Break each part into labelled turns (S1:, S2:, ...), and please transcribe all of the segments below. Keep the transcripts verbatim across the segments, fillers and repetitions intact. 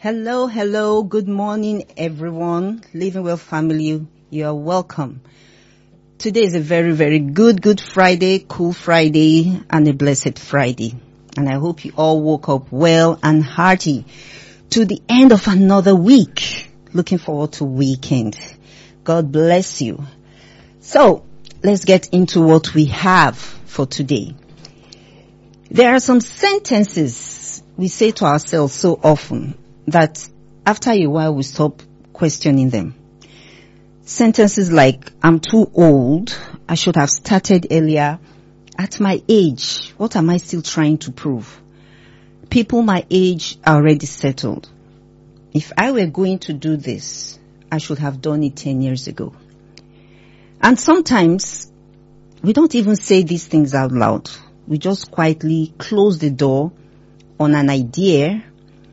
S1: Hello, hello, good morning everyone. Living Well family, you are welcome. Today is a very, very good, good Friday, cool Friday, and a blessed Friday. And I hope you all woke up well and hearty to the end of another week. Looking forward to weekend. God bless you. So, let's get into what we have for today. There are some sentences we say to ourselves so often that after a while we stop questioning them. Sentences like, I'm too old, I should have started earlier, at my age, what am I still trying to prove? People my age are already settled. If I were going to do this, I should have done it ten years ago. And sometimes we don't even say these things out loud. We just quietly close the door on an idea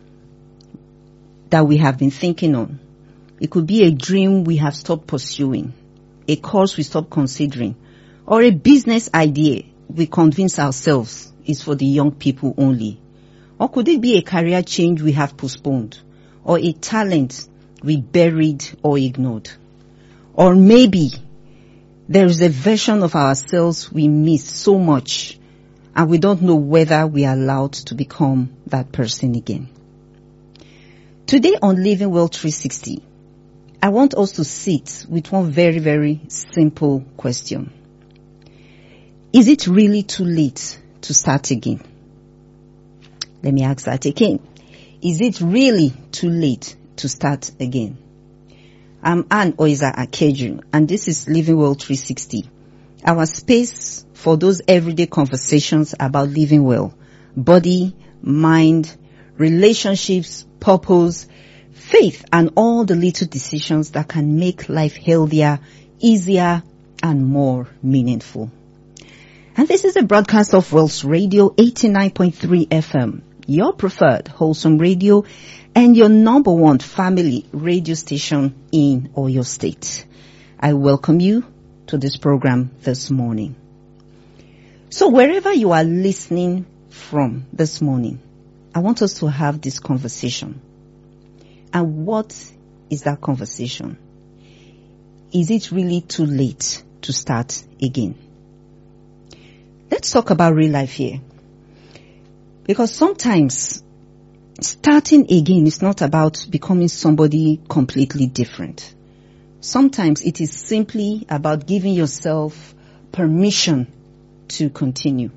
S1: that we have been thinking on. It could be a dream we have stopped pursuing, a course we stopped considering, or a business idea we convince ourselves is for the young people only. Or could it be a career change we have postponed, or a talent we buried or ignored? Or maybe there is a version of ourselves we miss so much and we don't know whether we are allowed to become that person again. Today on Living Well three sixty, I want us to sit with one very, very simple question. Is it really too late to start again? Let me ask that again. Is it really too late to start again? I'm Ann Oiza Akeju, and this is Living Well three sixty, our space for those everyday conversations about living well, body, mind, relationships, purpose, faith, and all the little decisions that can make life healthier, easier, and more meaningful. And this is a broadcast of Wells Radio eighty-nine point three F M, your preferred wholesome radio and your number one family radio station in Oyo State. I welcome you to this program this morning. So wherever you are listening from this morning, I want us to have this conversation. And what is that conversation? Is it really too late to start again? Let's talk about real life here. Because sometimes starting again is not about becoming somebody completely different. Sometimes it is simply about giving yourself permission to continue.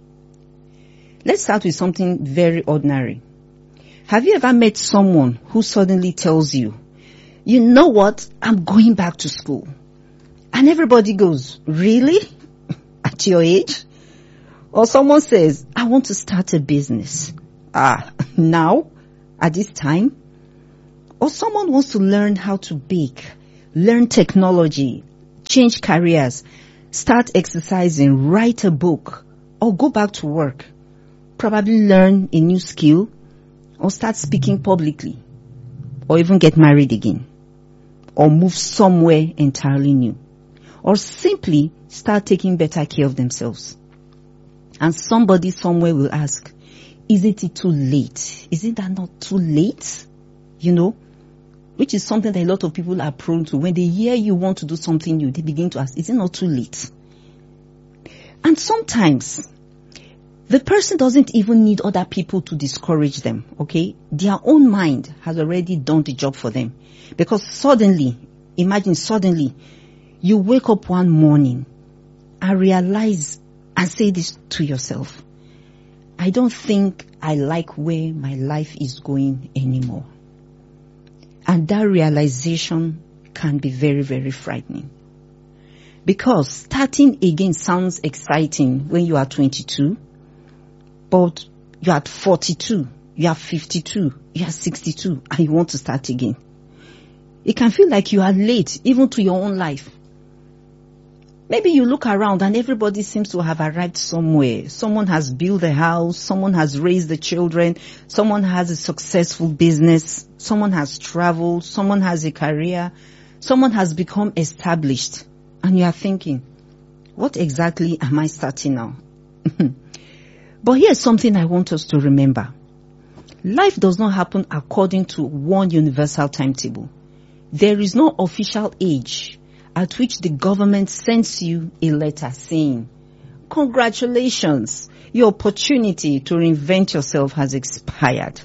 S1: Let's start with something very ordinary. Have you ever met someone who suddenly tells you, you know what, I'm going back to school? And everybody goes, really? At your age? Or someone says, I want to start a business. Ah, now? At this time? Or someone wants to learn how to bake, learn technology, change careers, start exercising, write a book, or go back to work. Probably learn a new skill, or start speaking publicly, or even get married again, or move somewhere entirely new, or simply start taking better care of themselves. And somebody somewhere will ask, isn't it too late? Isn't that not too late? You know, which is something that a lot of people are prone to. When they hear you want to do something new, they begin to ask, is it not too late? And sometimes the person doesn't even need other people to discourage them, okay? Their own mind has already done the job for them. Because suddenly, imagine suddenly, you wake up one morning and realize and say this to yourself, I don't think I like where my life is going anymore. And that realization can be very, very frightening. Because starting again sounds exciting when you are twenty-two, but you're at forty-two, you are fifty-two, you are sixty-two, and you want to start again. It can feel like you are late, even to your own life. Maybe you look around and everybody seems to have arrived somewhere. Someone has built a house, someone has raised the children, someone has a successful business, someone has traveled, someone has a career, someone has become established. And you are thinking, what exactly am I starting now? But here's something I want us to remember. Life does not happen according to one universal timetable. There is no official age at which the government sends you a letter saying, congratulations, your opportunity to reinvent yourself has expired.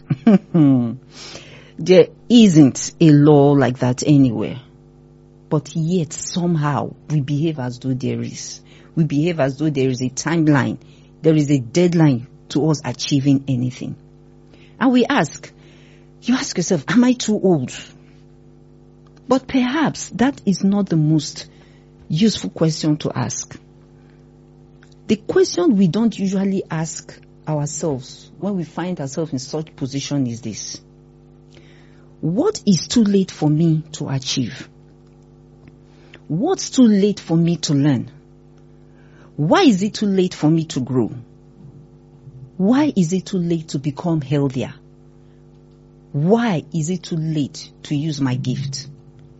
S1: There isn't a law like that anywhere. But yet somehow we behave as though there is. We behave as though there is a timeline. There is a deadline to us achieving anything. And we ask, you ask yourself, am I too old? But perhaps that is not the most useful question to ask. The question we don't usually ask ourselves when we find ourselves in such position is this: what is too late for me to achieve? What's too late for me to learn? Why is it too late for me to grow? Why is it too late to become healthier? Why is it too late to use my gift?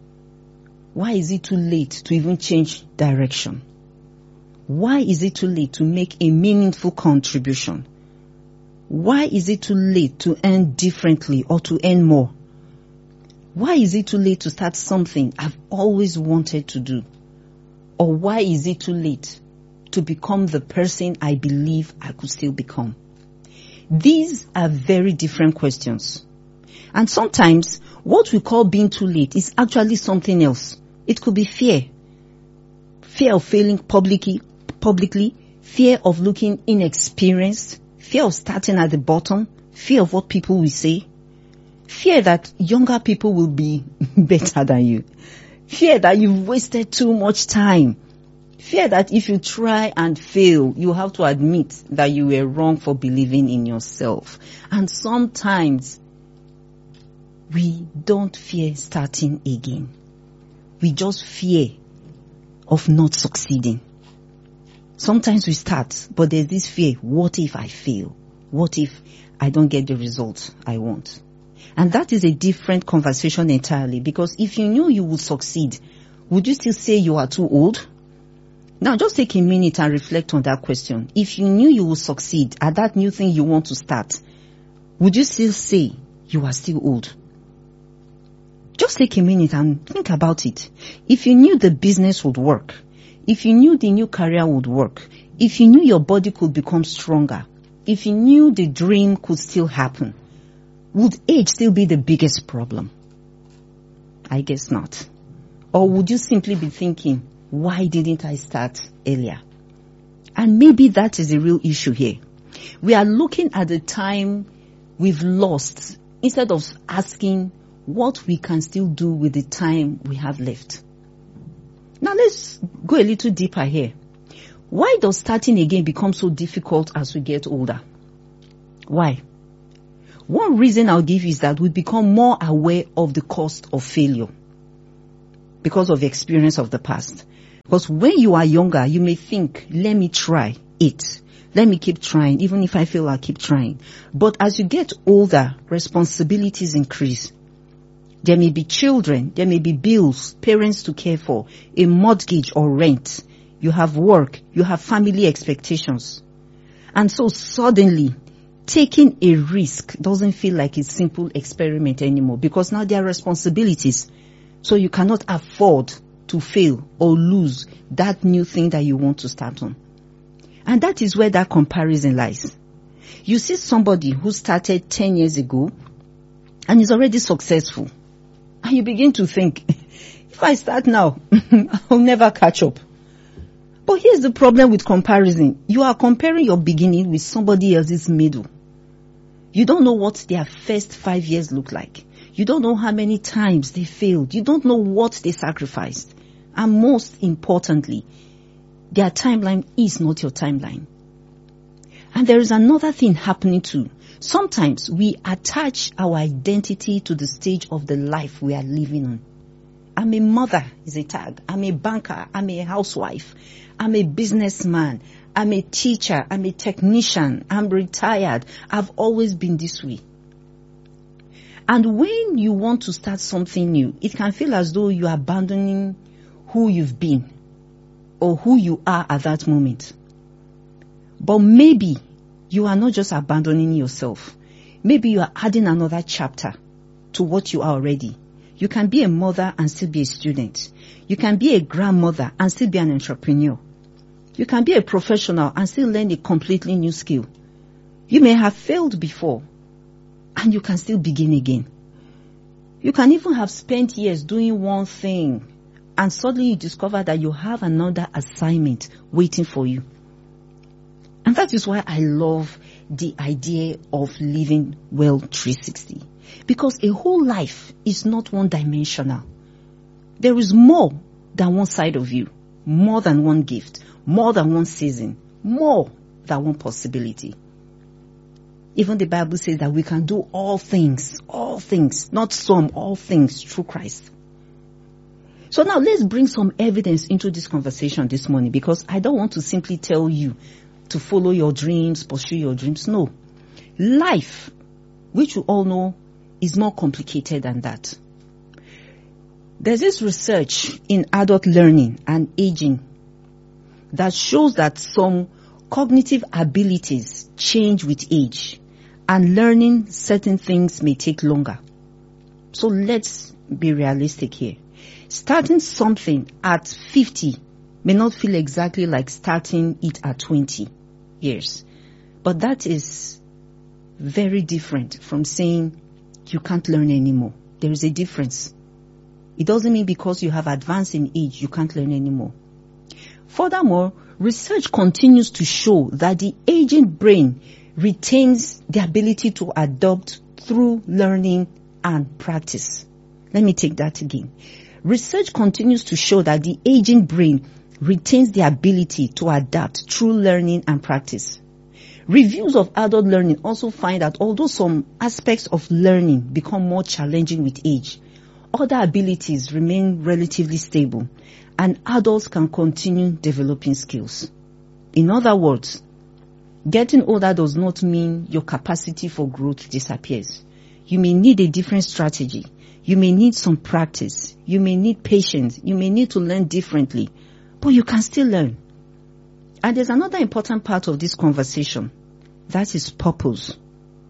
S1: Why is it too late to even change direction? Why is it too late to make a meaningful contribution? Why is it too late to earn differently or to earn more? Why is it too late to start something I've always wanted to do? Or why is it too late to become the person I believe I could still become? These are very different questions. And sometimes what we call being too late is actually something else. It could be fear. Fear of failing publicly, publicly, fear of looking inexperienced, fear of starting at the bottom, fear of what people will say, fear that younger people will be better than you, fear that you've wasted too much time, fear that if you try and fail, you have to admit that you were wrong for believing in yourself. And sometimes we don't fear starting again. We just fear of not succeeding. Sometimes we start, but there's this fear. What if I fail? What if I don't get the result I want? And that is a different conversation entirely, because if you knew you would succeed, would you still say you are too old? Now just take a minute and reflect on that question. If you knew you would succeed at that new thing you want to start, would you still say you are still old? Just take a minute and think about it. If you knew the business would work, if you knew the new career would work, if you knew your body could become stronger, if you knew the dream could still happen, would age still be the biggest problem? I guess not. Or would you simply be thinking, why didn't I start earlier? And maybe that is the real issue here. We are looking at the time we've lost instead of asking what we can still do with the time we have left. Now let's go a little deeper here. Why does starting again become so difficult as we get older? Why? One reason I'll give is that we become more aware of the cost of failure because of the experience of the past. Because when you are younger, you may think, let me try it. Let me keep trying. Even if I fail, I'll keep trying. But as you get older, responsibilities increase. There may be children, there may be bills, parents to care for, a mortgage or rent. You have work, you have family expectations. And so suddenly, taking a risk doesn't feel like a simple experiment anymore, because now there are responsibilities. So you cannot afford to fail or lose that new thing that you want to start on. And that is where that comparison lies. You see somebody who started ten years ago and is already successful. And you begin to think, if I start now, I'll never catch up. But here's the problem with comparison. You are comparing your beginning with somebody else's middle. You don't know what their first five years look like. You don't know how many times they failed. You don't know what they sacrificed. And most importantly, their timeline is not your timeline. And there is another thing happening too. Sometimes we attach our identity to the stage of the life we are living on. I'm a mother is a tag. I'm a banker. I'm a housewife. I'm a businessman. I'm a teacher. I'm a technician. I'm retired. I've always been this way. And when you want to start something new, it can feel as though you are abandoning who you've been or who you are at that moment. But maybe you are not just abandoning yourself. Maybe you are adding another chapter to what you are already. You can be a mother and still be a student. You can be a grandmother and still be an entrepreneur. You can be a professional and still learn a completely new skill. You may have failed before and you can still begin again. You can even have spent years doing one thing and suddenly you discover that you have another assignment waiting for you. And that is why I love the idea of living well three sixty. Because a whole life is not one dimensional. There is more than one side of you, more than one gift, more than one season, more than one possibility. Even the Bible says that we can do all things, all things, not some, all things through Christ. So now let's bring some evidence into this conversation this morning, because I don't want to simply tell you to follow your dreams, pursue your dreams. No. Life, which you all know, is more complicated than that. There's this research in adult learning and aging that shows that some cognitive abilities change with age, and learning certain things may take longer. So let's be realistic here. Starting something at fifty may not feel exactly like starting it at twenty years. But that is very different from saying you can't learn anymore. There is a difference. It doesn't mean because you have advanced in age, you can't learn anymore. Furthermore, research continues to show that the aging brain retains the ability to adapt through learning and practice. Let me take that again. Research continues to show that the aging brain retains the ability to adapt through learning and practice. Reviews of adult learning also find that although some aspects of learning become more challenging with age, other abilities remain relatively stable and adults can continue developing skills. In other words, getting older does not mean your capacity for growth disappears. You may need a different strategy. You may need some practice. You may need patience. You may need to learn differently, but you can still learn. And there's another important part of this conversation. That is purpose.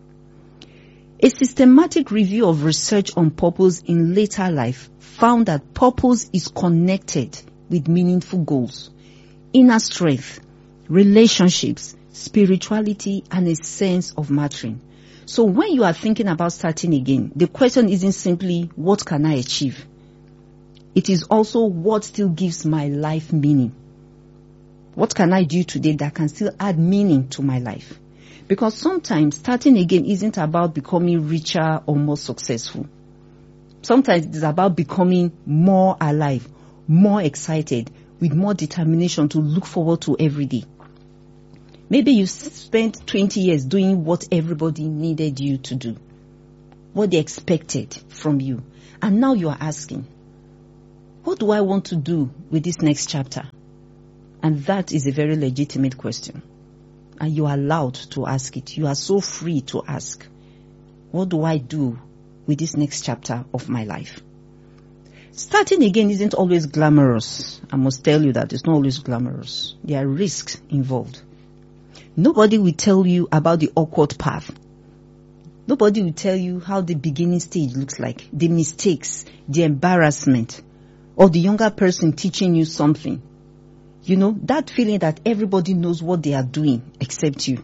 S1: A systematic review of research on purpose in later life found that purpose is connected with meaningful goals, inner strength, relationships, spirituality, and a sense of mattering. So when you are thinking about starting again, the question isn't simply, what can I achieve? It is also, what still gives my life meaning? What can I do today that can still add meaning to my life? Because sometimes starting again isn't about becoming richer or more successful. Sometimes it is about becoming more alive, more excited, with more determination to look forward to every day. Maybe you spent twenty years doing what everybody needed you to do, what they expected from you. And now you are asking, what do I want to do with this next chapter? And that is a very legitimate question. And you are allowed to ask it. You are so free to ask, what do I do with this next chapter of my life? Starting again isn't always glamorous. I must tell you that it's not always glamorous. There are risks involved. Nobody will tell you about the awkward path. Nobody will tell you how the beginning stage looks like, the mistakes, the embarrassment, or the younger person teaching you something. You know, that feeling that everybody knows what they are doing except you.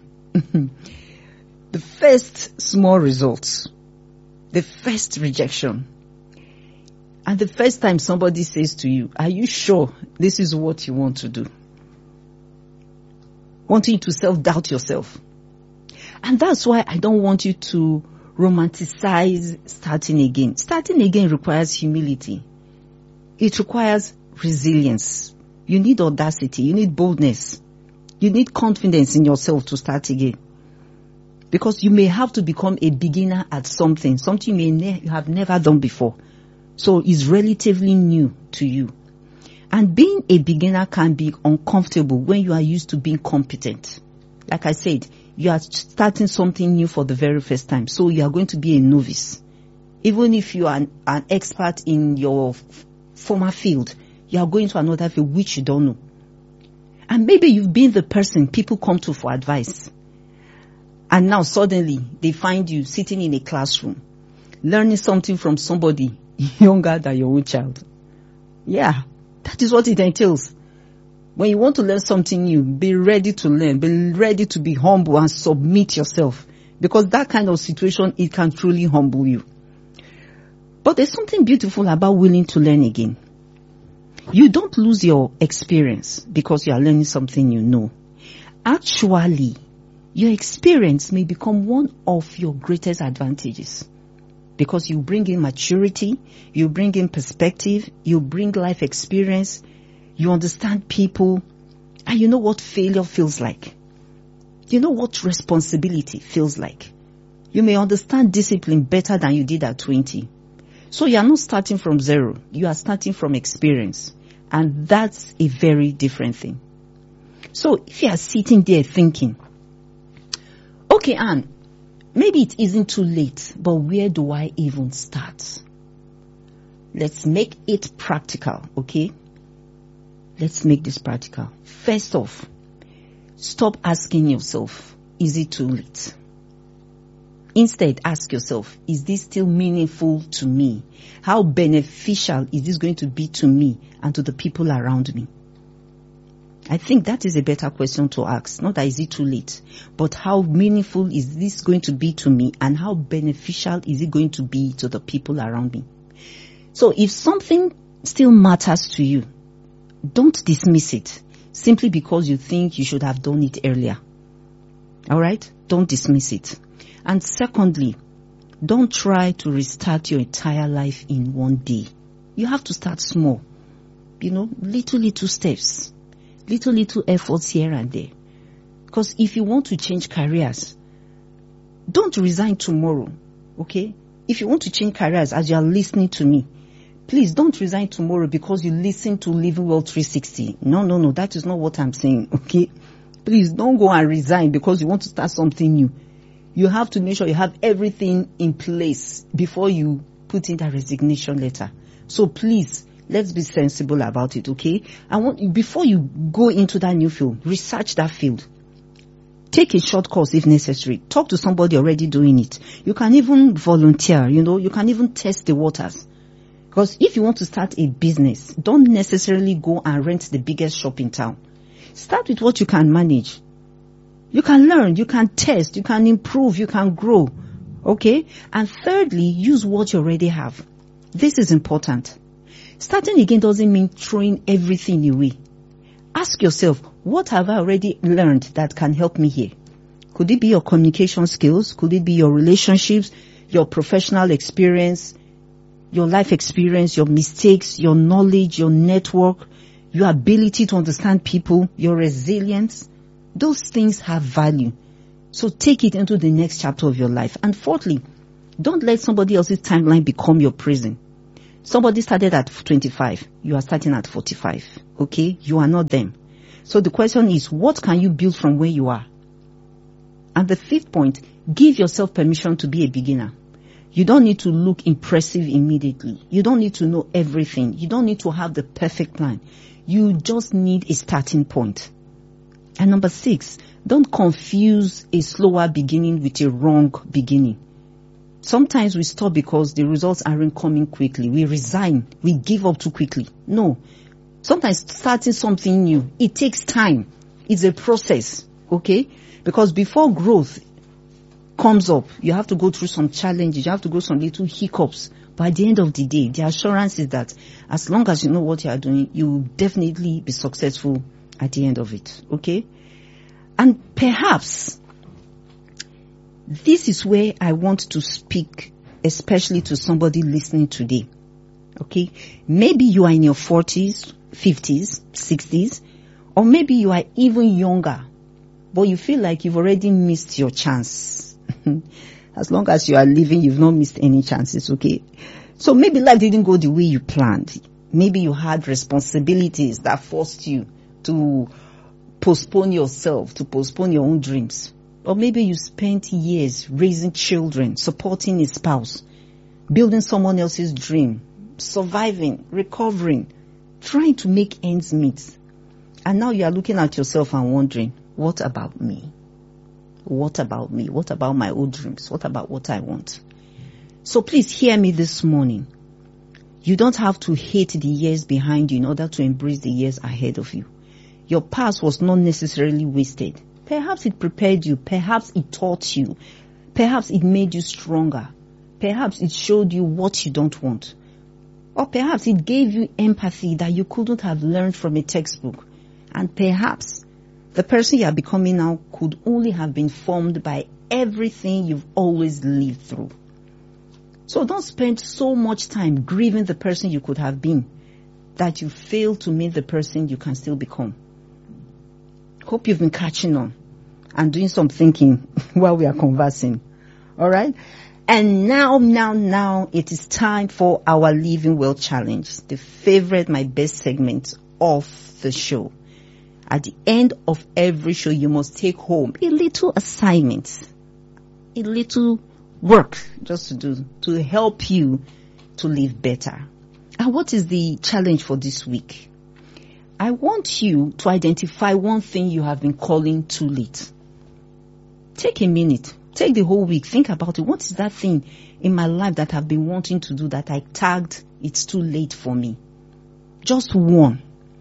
S1: The first small results, the first rejection, and the first time somebody says to you, are you sure this is what you want to do? Wanting you to self-doubt yourself. And that's why I don't want you to romanticize starting again. Starting again requires humility. It requires resilience. You need audacity. You need boldness. You need confidence in yourself to start again. Because you may have to become a beginner at something, something you may ne- have never done before. So it's relatively new to you. And being a beginner can be uncomfortable when you are used to being competent. Like I said, you are starting something new for the very first time. So you are going to be a novice. Even if you are an, an expert in your f- former field, you are going to another field which you don't know. And maybe you've been the person people come to for advice. And now suddenly they find you sitting in a classroom, learning something from somebody younger than your own child. Yeah, that is what it entails. When you want to learn something new, be ready to learn, be ready to be humble and submit yourself. Because that kind of situation, it can truly humble you. But there's something beautiful about willing to learn again. You don't lose your experience because you are learning something you know. Actually, your experience may become one of your greatest advantages. Because you bring in maturity, you bring in perspective, you bring life experience, you understand people, and you know what failure feels like. You know what responsibility feels like. You may understand discipline better than you did at twenty. So you are not starting from zero. You are starting from experience. And that's a very different thing. So if you are sitting there thinking, okay, Anne, maybe it isn't too late, but where do I even start? Let's make it practical, okay? Let's make this practical. First off, stop asking yourself, is it too late? Instead, ask yourself, is this still meaningful to me? How beneficial is this going to be to me and to the people around me? I think that is a better question to ask. Not that is it too late, but how meaningful is this going to be to me and how beneficial is it going to be to the people around me? So if something still matters to you, don't dismiss it simply because you think you should have done it earlier. All right? Don't dismiss it. And secondly, don't try to restart your entire life in one day. You have to start small. You know, little, little steps. Little, little efforts here and there. Because if you want to change careers, don't resign tomorrow. Okay? If you want to change careers as you are listening to me, please don't resign tomorrow because you listen to Living Well three sixty. No, no, no. That is not what I'm saying. Okay? Please don't go and resign because you want to start something new. You have to make sure you have everything in place before you put in that resignation letter. So please, let's be sensible about it, okay? I want you, before you go into that new field, research that field. Take a short course if necessary. Talk to somebody already doing it. You can even volunteer, you know, you can even test the waters. Because if you want to start a business, don't necessarily go and rent the biggest shop in town. Start with what you can manage. You can learn, you can test, you can improve, you can grow. Okay? And thirdly, use what you already have. This is important. Starting again doesn't mean throwing everything away. Ask yourself, what have I already learned that can help me here? Could it be your communication skills? Could it be your relationships, your professional experience, your life experience, your mistakes, your knowledge, your network, your ability to understand people, your resilience? Those things have value. So take it into the next chapter of your life. And fourthly, don't let somebody else's timeline become your prison. Somebody started at twenty-five. You are starting at forty-five. Okay? You are not them. So the question is, what can you build from where you are? And the fifth point, give yourself permission to be a beginner. You don't need to look impressive immediately. You don't need to know everything. You don't need to have the perfect plan. You just need a starting point. And number six, don't confuse a slower beginning with a wrong beginning. Sometimes we stop because the results aren't coming quickly. We resign. We give up too quickly. No. Sometimes starting something new, it takes time. It's a process. Okay? Because before growth comes up, you have to go through some challenges. You have to go through some little hiccups. But at the end of the day, the assurance is that as long as you know what you are doing, you will definitely be successful at the end of it. Okay? And perhaps this is where I want to speak, especially to somebody listening today. Okay? Maybe you are in your forties, fifties, sixties, or maybe you are even younger, but you feel like you've already missed your chance. As long as you are living, you've not missed any chances, okay? So maybe life didn't go the way you planned. Maybe you had responsibilities that forced you to postpone yourself, to postpone your own dreams. Or maybe you spent years raising children, supporting a spouse, building someone else's dream, surviving, recovering, trying to make ends meet. And now you are looking at yourself and wondering, what about me? What about me? What about my old dreams? What about what I want? So please hear me this morning. You don't have to hate the years behind you in order to embrace the years ahead of you. Your past was not necessarily wasted. Perhaps it prepared you. Perhaps it taught you. Perhaps it made you stronger. Perhaps it showed you what you don't want. Or perhaps it gave you empathy that you couldn't have learned from a textbook. And perhaps the person you are becoming now could only have been formed by everything you've always lived through. So don't spend so much time grieving the person you could have been that you fail to meet the person you can still become. Hope you've been catching on and doing some thinking while we are conversing. All right? And now, now, now, it is time for our Living Well Challenge, the favorite, my best segment of the show. At the end of every show, you must take home a little assignment, a little work just to do, to help you to live better. And what is the challenge for this week? I want you to identify one thing you have been calling too late. Take a minute. Take the whole week. Think about it. What is that thing in my life that I've been wanting to do that I tagged it's too late for me? Just one.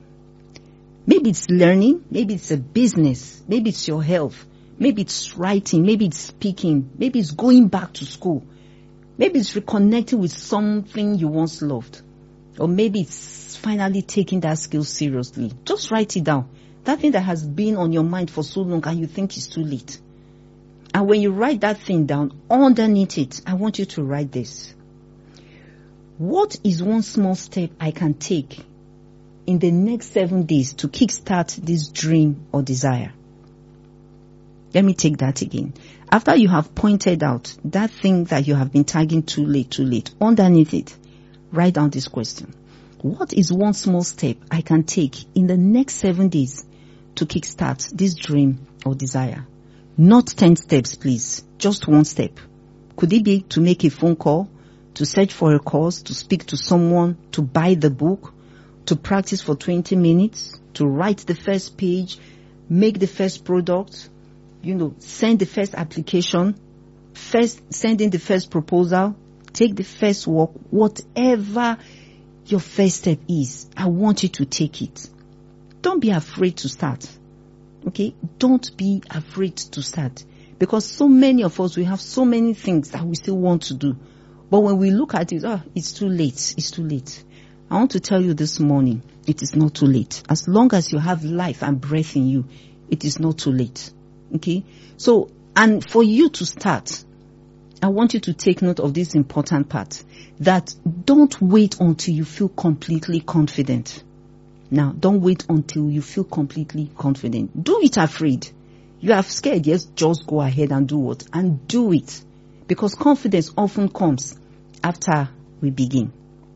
S1: Maybe it's learning. Maybe it's a business. Maybe it's your health. Maybe it's writing. Maybe it's speaking. Maybe it's going back to school. Maybe it's reconnecting with something you once loved. Or maybe it's finally taking that skill seriously. Just write it down. That thing that has been on your mind for so long and you think it's too late. And when you write that thing down, underneath it, I want you to write this. What is one small step I can take in the next seven days to kickstart this dream or desire? Let me take that again. After you have pointed out that thing that you have been tagging too late, too late, underneath it, write down this question. What is one small step I can take in the next seven days to kickstart this dream or desire? Not ten steps, please. Just one step. Could it be to make a phone call, to search for a course, to speak to someone, to buy the book, to practice for twenty minutes, to write the first page, make the first product, you know, send the first application, first send in the first proposal, take the first walk, whatever your first step is, I want you to take it. Don't be afraid to start. Okay? Don't be afraid to start. Because so many of us, we have so many things that we still want to do. But when we look at it, oh, it's too late. It's too late. I want to tell you this morning, it is not too late. As long as you have life and breath in you, it is not too late. Okay? So, and for you to start, I want you to take note of this important part, that don't wait until you feel completely confident. Now, don't wait until you feel completely confident. Do it afraid. You are scared, yes, just go ahead and do what? And do it. Because confidence often comes after we begin.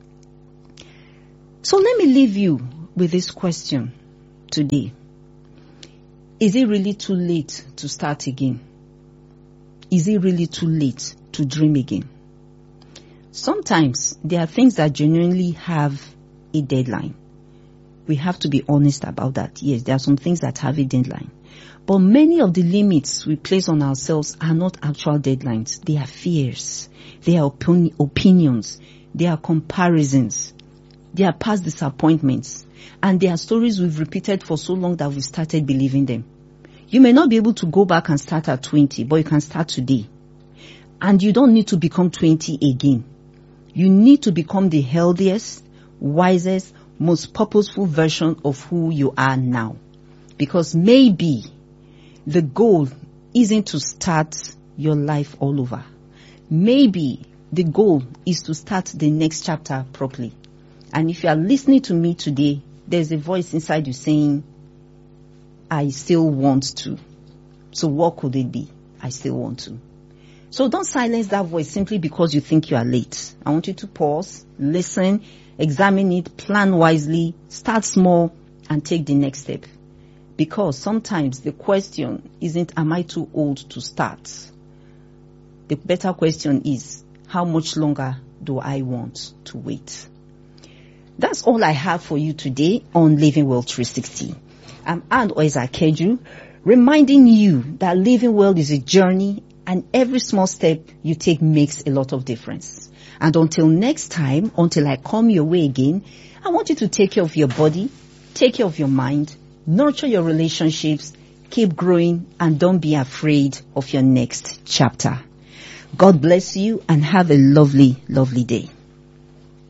S1: So let me leave you with this question today. Is it really too late to start again? Is it really too late to dream again? Sometimes there are things that genuinely have a deadline. We have to be honest about that. Yes, there are some things that have a deadline. But many of the limits we place on ourselves are not actual deadlines. They are fears. They are opin- opinions. They are comparisons. They are past disappointments. And they are stories we've repeated for so long that we started believing them. You may not be able to go back and start at twenty, but you can start today. And you don't need to become twenty again. You need to become the healthiest, wisest, most purposeful version of who you are now. Because maybe the goal isn't to start your life all over. Maybe the goal is to start the next chapter properly. And if you are listening to me today, there's a voice inside you saying, I still want to. So what could it be? I still want to. So don't silence that voice simply because you think you are late. I want you to pause, listen, examine it, plan wisely, start small, and take the next step. Because sometimes the question isn't, am I too old to start? The better question is, how much longer do I want to wait? That's all I have for you today on Living Well three sixty. I'm Ann Oiza Keju, reminding you that living well is a journey, and every small step you take makes a lot of difference. And until next time, until I come your way again, I want you to take care of your body, take care of your mind, nurture your relationships, keep growing, and don't be afraid of your next chapter. God bless you and have a lovely, lovely day.